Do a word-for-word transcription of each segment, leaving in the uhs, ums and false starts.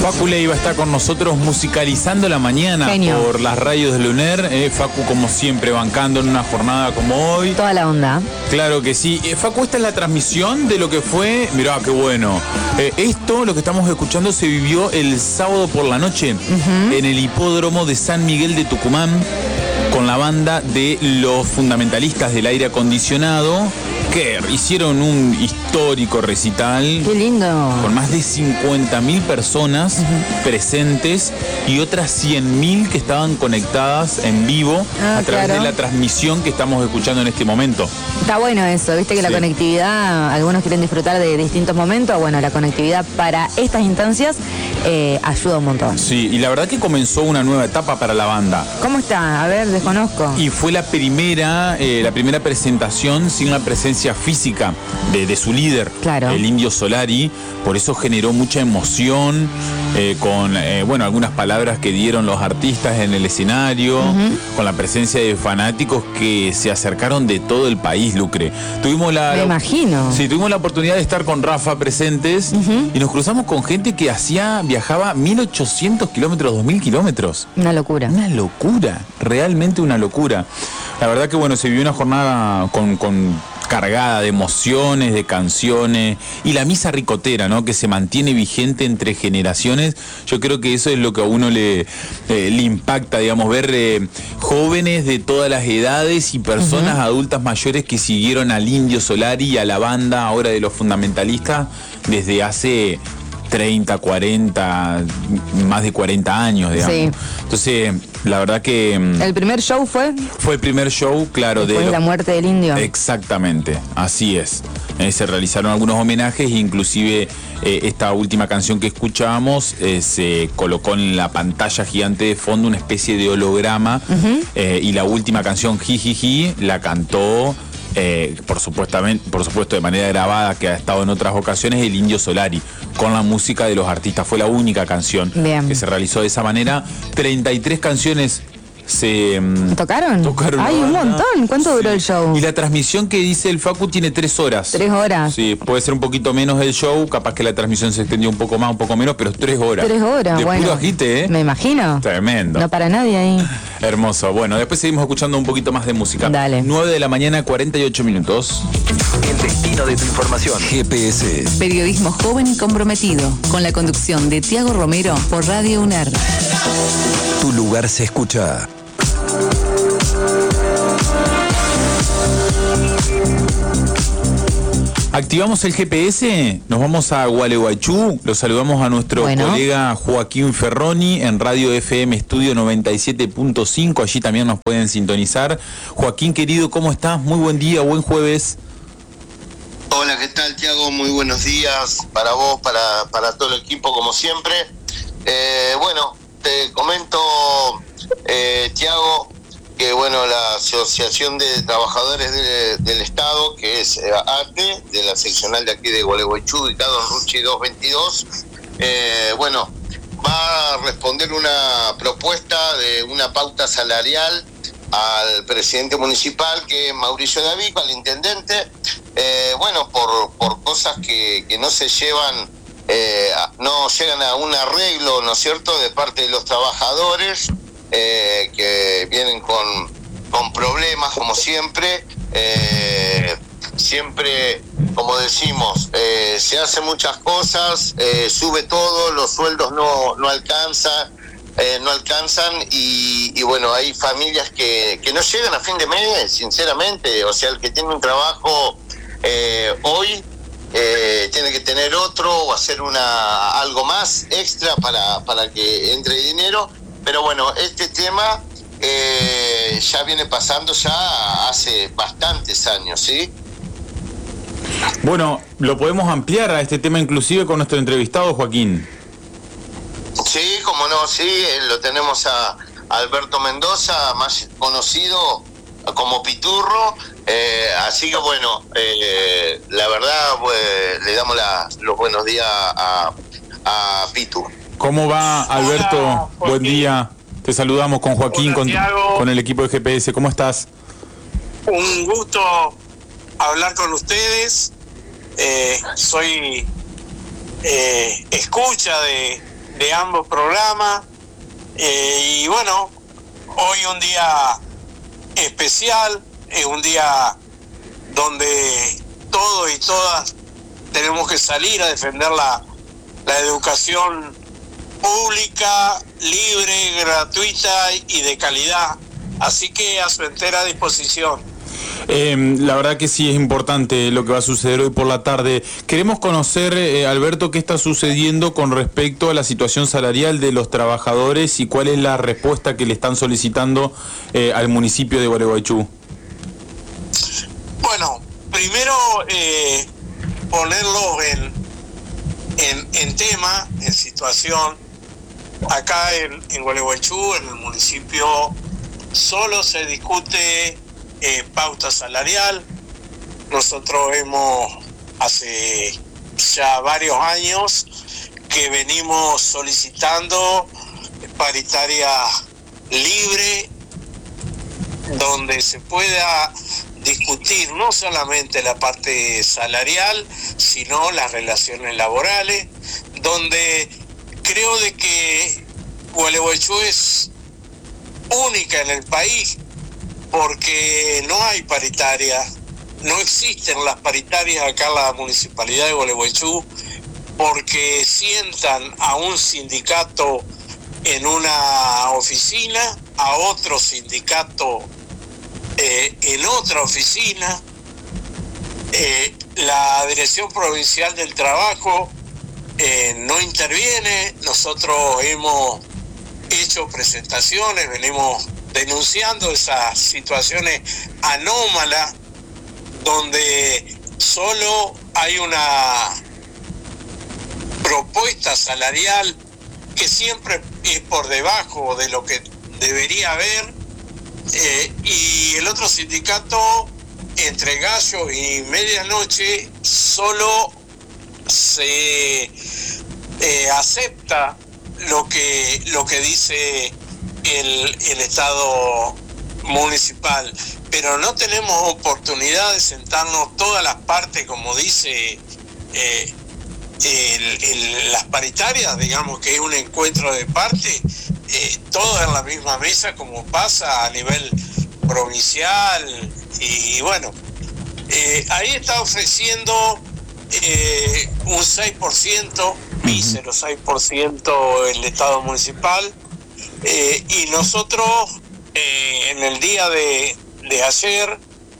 Facu Leiva está con nosotros musicalizando la mañana. Genio. Por las radios de Luner. Eh, Facu, como siempre, bancando en una jornada como hoy. Toda la onda. Claro que sí. Eh, Facu, esta es la transmisión de lo que fue. Mirá, qué bueno. Eh, esto, lo que estamos escuchando, se vivió el sábado por la noche uh-huh. en el hipódromo de San Miguel de Tucumán con la banda de los fundamentalistas del aire acondicionado, que hicieron un histórico recital. ¡Qué lindo! Con más de cincuenta mil personas uh-huh. presentes y otras cien mil que estaban conectadas en vivo ah, a través claro. de la transmisión que estamos escuchando en este momento. Está bueno eso, viste que sí. la conectividad, algunos quieren disfrutar de distintos momentos. Bueno, la conectividad para estas instancias eh, ayuda un montón. Sí, y la verdad que comenzó una nueva etapa para la banda. ¿Cómo está? A ver, desconozco. Y fue la primera, eh, la primera presentación sin la presencia física de, de su líder, claro. el Indio Solari. Por eso generó mucha emoción eh, con eh, bueno, algunas palabras que dieron los artistas en el escenario, uh-huh. con la presencia de fanáticos que se acercaron de todo el país, Lucre. Tuvimos la, Me la, imagino. Sí, tuvimos la oportunidad de estar con Rafa presentes uh-huh. y nos cruzamos con gente que hacía, viajaba mil ochocientos kilómetros, dos mil kilómetros. Una locura. Una locura, realmente una locura. La verdad que bueno, se vivió una jornada con, con cargada de emociones, de canciones y la misa ricotera, ¿no? Que se mantiene vigente entre generaciones. Yo creo que eso es lo que a uno le, eh, le impacta, digamos, ver eh, jóvenes de todas las edades y personas uh-huh. adultas mayores que siguieron al Indio Solari y a la banda ahora de los fundamentalistas desde hace treinta, cuarenta, más de cuarenta años, digamos. Sí. Entonces, la verdad que... ¿El primer show fue? Fue el primer show, claro. Después de, de la muerte del Indio. Exactamente, así es. Eh, se realizaron algunos homenajes, inclusive eh, esta última canción que escuchábamos eh, se colocó en la pantalla gigante de fondo una especie de holograma uh-huh. eh, y la última canción, Jijiji, la cantó... Eh, por, supuestamente, por supuesto de manera grabada, que ha estado en otras ocasiones, el Indio Solari, con la música de los artistas. Fue la única canción Bien. que se realizó de esa manera. treinta y tres canciones se ¿Tocaron? tocaron Hay un montón. ¿Cuánto sí. duró el show? Y la transmisión que dice el Facu tiene tres horas. Tres horas. Sí, puede ser un poquito menos el show, capaz que la transmisión se extendió un poco más, un poco menos, pero es tres horas. Tres horas, de bueno. puro agite, ¿eh? Me imagino. Tremendo. No para nadie ahí. Hermoso. Bueno, después seguimos escuchando un poquito más de música. Dale. nueve de la mañana, cuarenta y ocho minutos. El destino de tu información. G P S. Periodismo joven y comprometido. Con la conducción de Tiago Romero por Radio UNER. Tu lugar se escucha. Activamos el G P S, nos vamos a Gualeguaychú, lo saludamos a nuestro bueno. colega Joaquín Ferroni en Radio F M Estudio noventa y siete punto cinco, allí también nos pueden sintonizar. Joaquín querido, ¿cómo estás? Muy buen día, buen jueves. Hola, ¿qué tal, Tiago? Muy buenos días para vos, para, para todo el equipo, como siempre. Eh, bueno, te comento, eh, Tiago, que bueno, la Asociación de Trabajadores de, del Estado, que es eh, A T E, de la seccional de aquí de Gualeguaychú, ubicado en Ruchi doscientos veintidós, eh, bueno, va a responder una propuesta de una pauta salarial al presidente municipal, que es Mauricio David, al intendente, eh, bueno, por, por cosas que, que no se llevan, eh, no llegan a un arreglo, ¿no es cierto?, de parte de los trabajadores, Eh, que vienen con, con problemas, como siempre. Eh, siempre, como decimos, eh, se hacen muchas cosas, eh, sube todo, los sueldos no, no alcanzan, eh, no alcanzan y, y bueno, hay familias que, que no llegan a fin de mes, sinceramente. O sea, el que tiene un trabajo eh, hoy eh, tiene que tener otro o hacer una algo más extra para, para que entre dinero. Pero bueno, este tema eh, ya viene pasando ya hace bastantes años, ¿sí? Bueno, lo podemos ampliar a este tema inclusive con nuestro entrevistado, Joaquín. Sí, como no, sí, lo tenemos a Alberto Mendoza, más conocido como Piturro, eh, así que bueno, eh, la verdad pues, le damos la, los buenos días a, a Pitu. ¿Cómo va, Alberto? Hola, buen día. Te saludamos con Joaquín, con, con el equipo de G P S. ¿Cómo estás? Un gusto hablar con ustedes. Eh, soy eh, escucha de, de ambos programas. Eh, y bueno, hoy un día especial, es un día donde todos y todas tenemos que salir a defender la, la educación pública, libre, gratuita y de calidad. Así que a su entera disposición. Eh, la verdad que sí es importante lo que va a suceder hoy por la tarde. Queremos conocer, eh, Alberto, qué está sucediendo con respecto a la situación salarial de los trabajadores y cuál es la respuesta que le están solicitando eh, al municipio de Gualeguaychú. Bueno, primero eh, ponerlos en, en, en tema, en situación. Acá en, en Gualeguaychú, en el municipio, solo se discute Eh, pauta salarial. Nosotros hemos hace ya varios años que venimos solicitando paritaria libre, donde se pueda discutir no solamente la parte salarial, sino las relaciones laborales, donde creo de que Gualeguaychú es única en el país, porque no hay paritaria, no existen las paritarias acá en la Municipalidad de Gualeguaychú, porque sientan a un sindicato en una oficina, a otro sindicato eh, en otra oficina. Eh, la Dirección Provincial del Trabajo eh, no interviene. Nosotros hemos hecho presentaciones, venimos denunciando esas situaciones anómalas donde solo hay una propuesta salarial que siempre es por debajo de lo que debería haber, eh, y el otro sindicato entre gallo y medianoche solo se eh, acepta lo que lo que dice El, el Estado municipal, pero no tenemos oportunidad de sentarnos todas las partes, como dice eh, el, el, las paritarias, digamos que es un encuentro de partes, eh, todas en la misma mesa, como pasa a nivel provincial. Y bueno, eh, ahí está ofreciendo eh, un seis por ciento, mísero seis por ciento el Estado municipal. Eh, y nosotros eh, en el día de, de ayer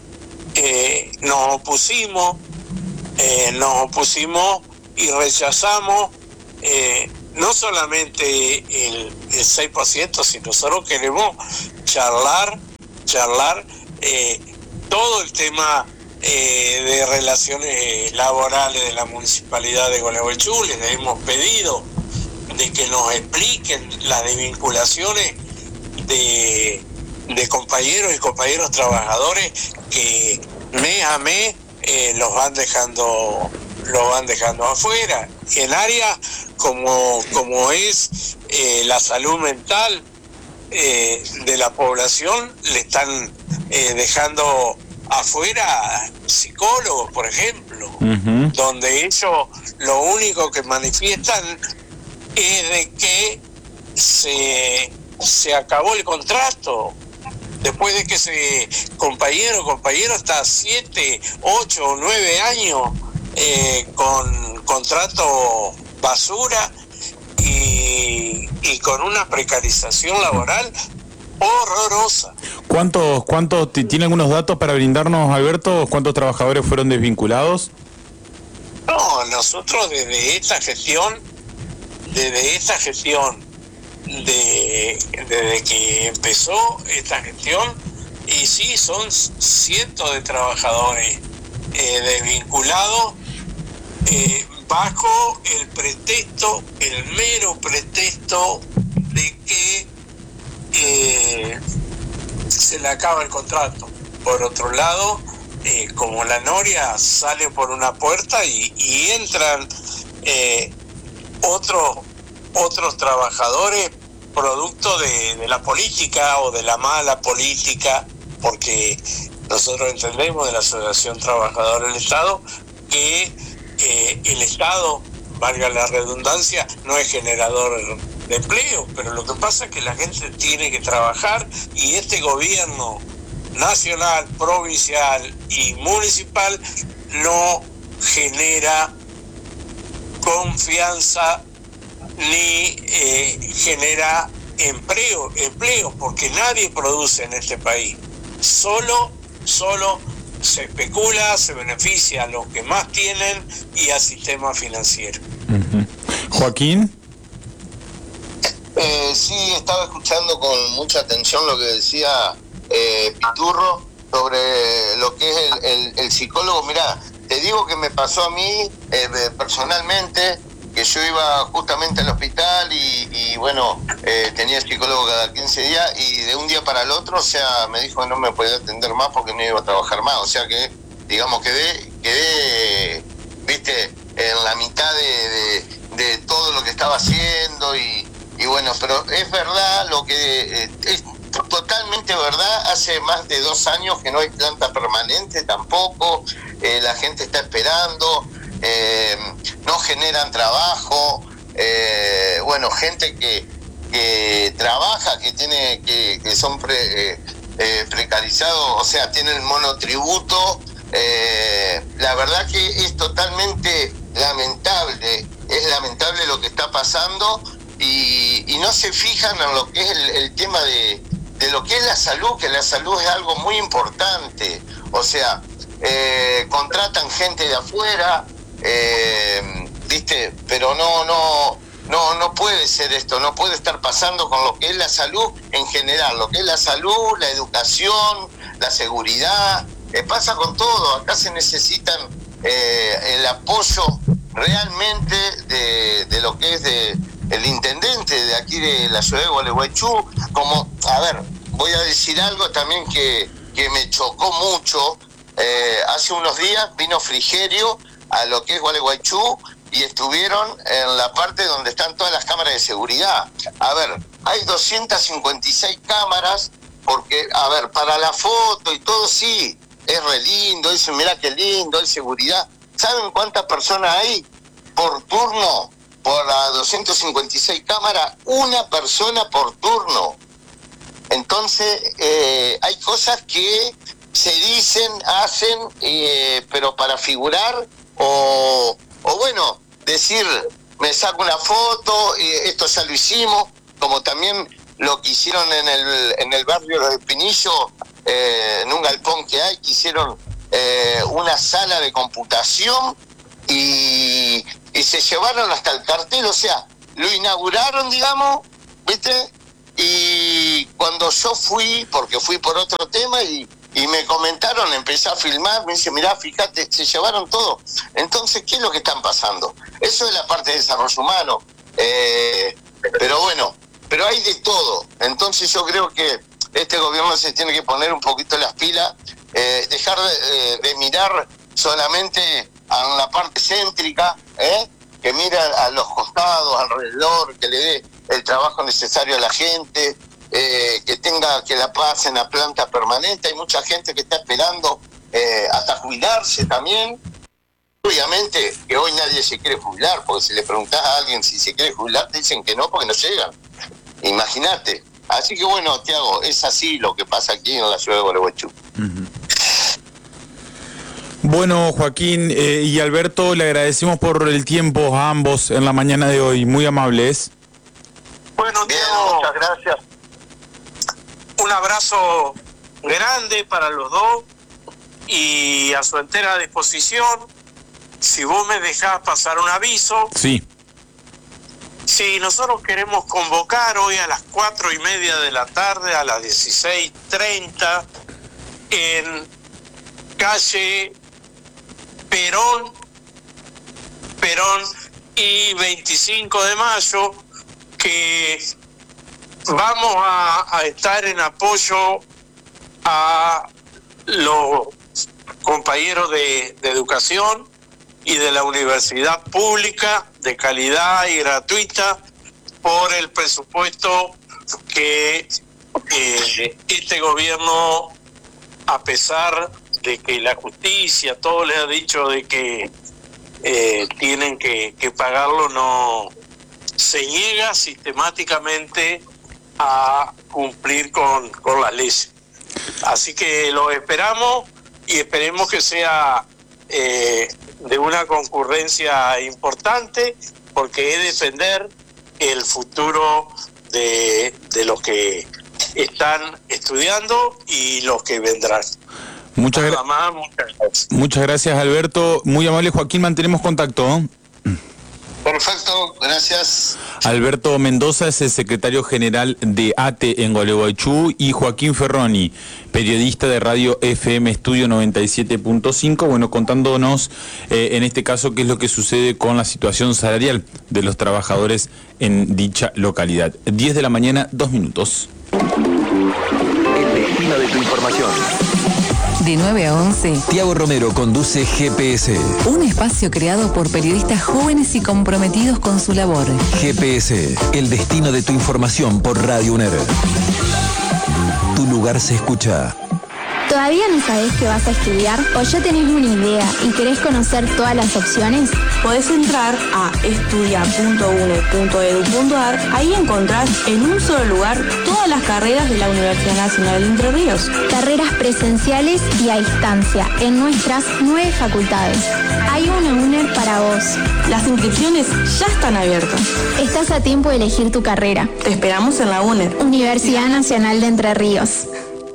eh, nos opusimos, eh, nos opusimos y rechazamos eh, no solamente el, el seis por ciento, sino nosotros queremos charlar, charlar eh, todo el tema eh, de relaciones laborales de la Municipalidad de Gualeguaychú. Les hemos pedido de que nos expliquen las desvinculaciones de, de compañeros y compañeros trabajadores que mes a mes eh, los van dejando los van dejando afuera. En áreas como, como es eh, la salud mental eh, de la población, le están eh, dejando afuera psicólogos, por ejemplo, uh-huh. donde ellos lo único que manifiestan es de que se, se acabó el contrato. Después de que ese compañero compañero está siete, ocho o nueve años eh, con contrato basura y, y con una precarización laboral horrorosa. ¿Cuántos, cuántos, tiene algunos datos para brindarnos, Alberto? ¿Cuántos trabajadores fueron desvinculados? No, nosotros desde esta gestión, desde esta gestión, de, desde que empezó esta gestión, y sí, son cientos de trabajadores eh, desvinculados eh, bajo el pretexto, el mero pretexto de que eh, se le acaba el contrato. Por otro lado, eh, como la noria sale por una puerta y, y entran eh, otros otros trabajadores producto de, de la política o de la mala política, porque nosotros entendemos de la Asociación Trabajadora del Estado que eh, el Estado valga la redundancia, no es generador de empleo, pero lo que pasa es que la gente tiene que trabajar y este gobierno nacional, provincial y municipal no genera confianza ni eh, genera empleo, empleo, porque nadie produce en este país. Solo, solo se especula, se beneficia a los que más tienen y al sistema financiero. Uh-huh. Joaquín. Eh, sí, estaba escuchando con mucha atención lo que decía eh, Piturro sobre lo que es el, el, el psicólogo. Mirá, te digo que me pasó a mí eh, personalmente, que yo iba justamente al hospital y, y bueno, eh, tenía psicólogo cada quince días y de un día para el otro, o sea, me dijo que no me podía atender más porque no iba a trabajar más. O sea que, digamos, quedé, quedé viste, en la mitad de, de, de todo lo que estaba haciendo y, y bueno, pero es verdad lo que... Eh, es totalmente verdad, hace más de dos años que no hay planta permanente tampoco, eh, la gente está esperando, eh, no generan trabajo, eh, bueno, gente que, que trabaja, que tiene que, que son pre, eh, eh, precarizados, o sea, tienen monotributo, eh, la verdad que es totalmente lamentable, es lamentable lo que está pasando y, y no se fijan en lo que es el, el tema de de lo que es la salud, que la salud es algo muy importante, o sea, eh, contratan gente de afuera, eh, viste, pero no, no, no, no puede ser esto, no puede estar pasando con lo que es la salud en general, lo que es la salud, la educación, la seguridad, eh, pasa con todo, acá se necesitan eh, el apoyo realmente de, de lo que es de el intendente de aquí de la ciudad de Gualeguaychú, como, a ver, voy a decir algo también que, que me chocó mucho, eh, hace unos días vino Frigerio a lo que es Gualeguaychú y estuvieron en la parte donde están todas las cámaras de seguridad. A ver, hay doscientas cincuenta y seis cámaras, porque, a ver, para la foto y todo, sí, es re lindo, dicen, mirá qué lindo, hay seguridad. ¿Saben cuántas personas hay por turno? Por las doscientas cincuenta y seis cámaras, una persona por turno. Entonces, eh, hay cosas que se dicen, hacen, eh, pero para figurar, o, o bueno, decir, me saco una foto, y esto ya lo hicimos, como también lo que hicieron en el, en el barrio de Pinillo, eh, en un galpón que hay, que hicieron eh, una sala de computación, y... y se llevaron hasta el cartel, o sea, lo inauguraron, digamos, ¿viste? Y cuando yo fui, porque fui por otro tema, y, y me comentaron, empecé a filmar, me dice, mirá, fíjate, se llevaron todo. Entonces, ¿qué es lo que están pasando? Eso es la parte de desarrollo humano. Eh, pero bueno, pero hay de todo. Entonces yo creo que este gobierno se tiene que poner un poquito las pilas, eh, dejar de, de mirar solamente a la parte céntrica, ¿eh? Que mira a los costados, alrededor, que le dé el trabajo necesario a la gente, eh, que tenga que la pasen a planta permanente. Hay mucha gente que está esperando eh, hasta jubilarse también. Obviamente que hoy nadie se quiere jubilar, porque si le preguntás a alguien si se quiere jubilar, te dicen que no, porque no llegan. Imagínate. Así que bueno, Tiago, es así lo que pasa aquí en la ciudad de Gualeguaychú. Uh-huh. Bueno, Joaquín eh, y Alberto, le agradecemos por el tiempo a ambos en la mañana de hoy, muy amables. Bueno, Tiago, muchas gracias. Un abrazo grande para los dos y a su entera disposición. Si vos me dejás pasar un aviso. Sí. Sí, nosotros queremos convocar hoy a las cuatro y media de la tarde, a las dieciséis treinta, en calle Perón, Perón y veinticinco de mayo, que vamos a, a estar en apoyo a los compañeros de, de educación y de la universidad pública de calidad y gratuita por el presupuesto que eh, este gobierno, a pesar de que la justicia, todo le ha dicho de que eh, tienen que, que pagarlo, no se niega sistemáticamente a cumplir con, con las leyes. Así que lo esperamos y esperemos que sea eh, de una concurrencia importante, porque es defender el futuro de, de los que están estudiando y los que vendrán. Muchas, gra más, muchas gracias. Muchas gracias, Alberto. Muy amable, Joaquín, mantenemos contacto. Perfecto, gracias. Alberto Mendoza es el secretario general de A T E en Gualeguaychú, y Joaquín Ferroni, periodista de Radio F M Estudio noventa y siete punto cinco, bueno, contándonos eh, en este caso qué es lo que sucede con la situación salarial de los trabajadores en dicha localidad. diez de la mañana, dos minutos. El destino de tu información. De nueve a once. Tiago Romero conduce G P S. Un espacio creado por periodistas jóvenes y comprometidos con su labor. G P S, el destino de tu información por Radio UNER. Tu lugar se escucha. ¿Todavía no sabés qué vas a estudiar o ya tenés una idea y querés conocer todas las opciones? Podés entrar a estudia punto une punto edu punto ar. Ahí encontrás en un solo lugar todas las carreras de la Universidad Nacional de Entre Ríos. Carreras presenciales y a distancia en nuestras nueve facultades. Hay una UNER para vos. Las inscripciones ya están abiertas. Estás a tiempo de elegir tu carrera. Te esperamos en la UNER. Universidad Nacional de Entre Ríos.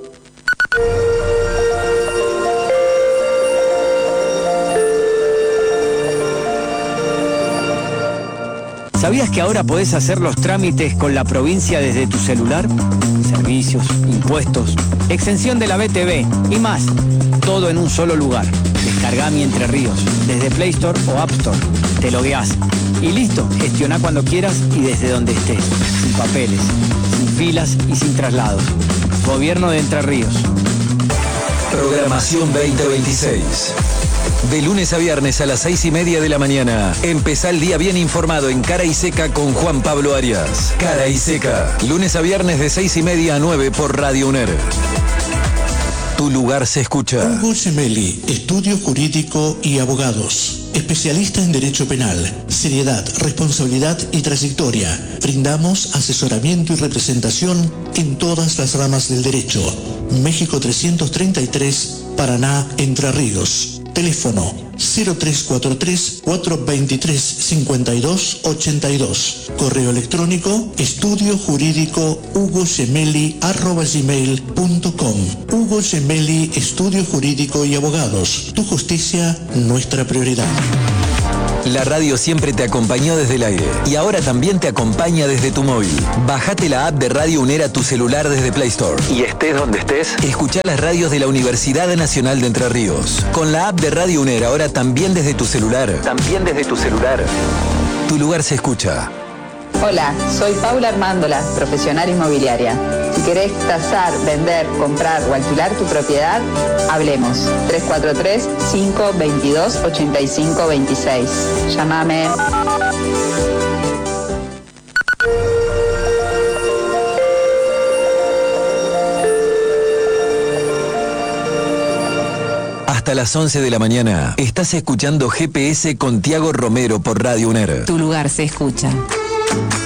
¿Sabías que ahora podés hacer los trámites con la provincia desde tu celular? Servicios, impuestos, exención de la B T V y más. Todo en un solo lugar. Descargá Mi Entre Ríos desde Play Store o App Store. Te logueás y listo. Gestioná cuando quieras y desde donde estés. Sin papeles, sin filas y sin traslados. Gobierno de Entre Ríos. Programación veinte veintiséis. De lunes a viernes a las seis y media de la mañana. Empezá el día bien informado en Cara y Seca con Juan Pablo Arias. Cara y Seca. Lunes a viernes de seis y media a nueve por Radio UNER. Tu lugar se escucha. Hugo Gemelli, Estudio Jurídico y Abogados. Especialista en Derecho Penal. Seriedad, responsabilidad y trayectoria. Brindamos asesoramiento y representación en todas las ramas del derecho. México trescientos treinta y tres, Paraná, Entre Ríos. Teléfono cero tres cuatro tres, cuatro dos tres, cinco dos ocho dos. Correo electrónico estudio jurídico hugo gemelli arroba gmail punto com. Hugo Gemelli, Estudio Jurídico y Abogados. Tu justicia, nuestra prioridad. La radio siempre te acompañó desde el aire y ahora también te acompaña desde tu móvil. Bájate la app de Radio UNER a tu celular desde Play Store. Y estés donde estés, escuchá las radios de la Universidad Nacional de Entre Ríos. Con la app de Radio UNER ahora también desde tu celular. También desde tu celular. Tu lugar se escucha. Hola, soy Paula Armándola, profesional inmobiliaria. Si querés tasar, vender, comprar o alquilar tu propiedad, hablemos. tres cuatro tres, cinco dos dos, ocho cinco dos seis. Llámame. Hasta las once de la mañana, estás escuchando G P S con Tiago Romero por Radio UNER. Tu lugar se escucha.